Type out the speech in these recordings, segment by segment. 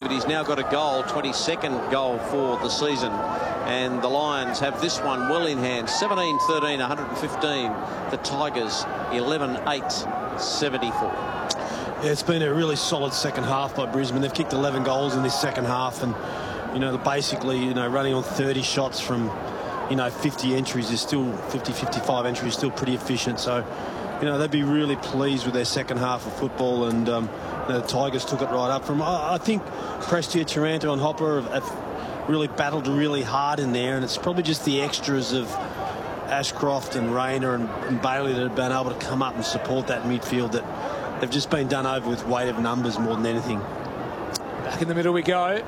but he's now got a goal, 22nd goal for the season. And the Lions have this one well in hand. 17-13, 115. The Tigers 11-8, 74. Yeah, it's been a really solid second half by Brisbane. They've kicked 11 goals in this second half, and they're basically running on 30 shots from 50 entries is still 55 entries, still pretty efficient. So they'd be really pleased with their second half of football, and the Tigers took it right up from. I think Prestia, Taranto and Hopper have really battled really hard in there, and it's probably just the extras of Ashcroft and Rayner and Bailey that have been able to come up and support that midfield, that they've just been done over with weight of numbers more than anything. Back in the middle we go.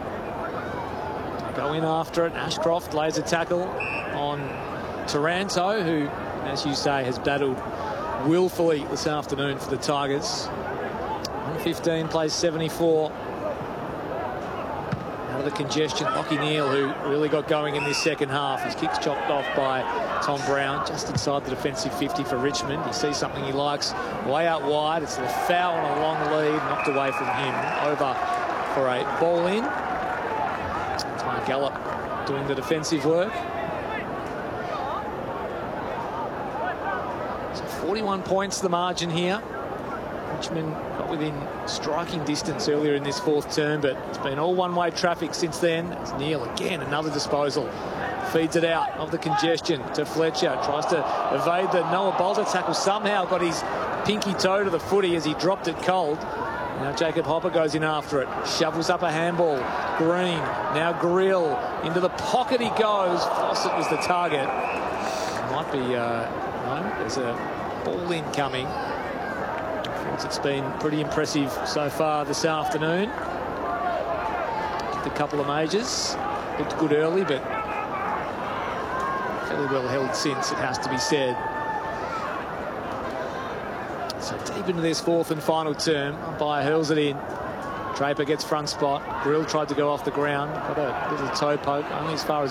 Go in after it. Ashcroft lays a tackle on Taranto, who, as you say, has battled willfully this afternoon for the Tigers. 115 plays 74. Out of the congestion, Lachie Neale, who really got going in this second half. His kick's chopped off by Tom Brown, just inside the defensive 50 for Richmond. He sees something he likes way out wide. It's a foul on a long lead, knocked away from him. Over for a ball in. Ty Gallup doing the defensive work. So 41 points the margin here. Richmond got within striking distance earlier in this fourth term, but it's been all one-way traffic since then. It's Neale again, another disposal. Feeds it out of the congestion to Fletcher. Tries to evade the Noah Bolter tackle. Somehow got his pinky toe to the footy as he dropped it cold. Now Jacob Hopper goes in after it. Shovels up a handball. Green. Now Grill. Into the pocket he goes. Fawcett was the target. Might be... no, there's a ball in coming. It's been pretty impressive so far this afternoon. Kicked a couple of majors. Looked good early, but fairly well held since, it has to be said. So deep into this fourth and final term, umpire hurls it in. Draper gets front spot. Grill tried to go off the ground. Got a little toe poke, only as far as